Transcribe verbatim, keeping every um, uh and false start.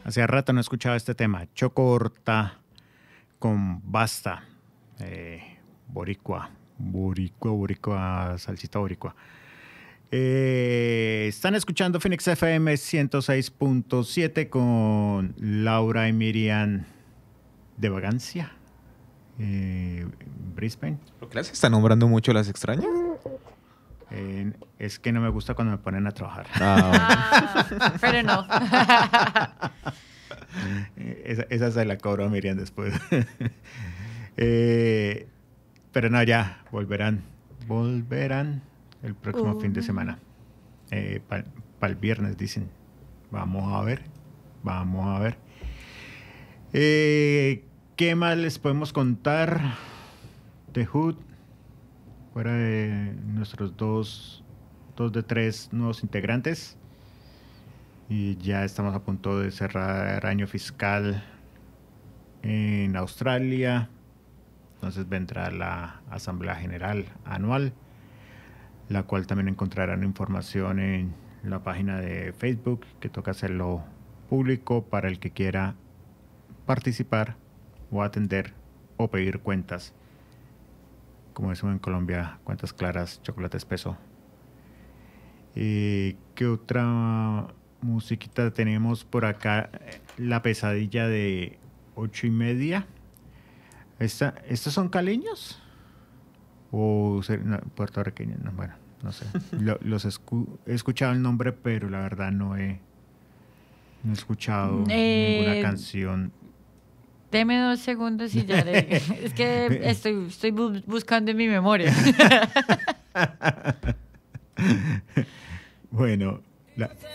Hacía rato no escuchaba este tema. Choco Horta con Basta. Eh, boricua. Boricua, boricua, salsita boricua. Eh, están escuchando Phoenix F M ciento seis punto siete con Laura y Miriam de Vagancia. Eh, Brisbane. ¿Por qué las está nombrando mucho? ¿Las extrañas? Eh, es que no me gusta cuando me ponen a trabajar. Ah, Ah, pero no. esa, esa se la cobro a Miriam después. eh, pero no, ya, volverán. Volverán el próximo Uh. fin de semana. Eh, Para pa el viernes, dicen. Vamos a ver. Vamos a ver. Eh, ¿Qué más les podemos contar? The Hood. Fuera de nuestros dos, dos de tres nuevos integrantes. Y ya estamos a punto de cerrar año fiscal en Australia. Entonces vendrá la Asamblea General Anual, la cual también encontrarán información en la página de Facebook, que toca hacerlo público para el que quiera participar o atender o pedir cuentas. Como decimos en Colombia, cuentas claras, chocolate espeso. Eh, ¿Qué otra musiquita tenemos por acá? La pesadilla de ocho y media. Esta, ¿Estos son caleños? ¿O no, puertorriqueños? No, bueno, no sé. Lo, los escu he escuchado el nombre, pero la verdad no he, no he escuchado Eh, ninguna canción. Deme dos segundos y ya le... Es que estoy, estoy bu- buscando en mi memoria. Bueno, la,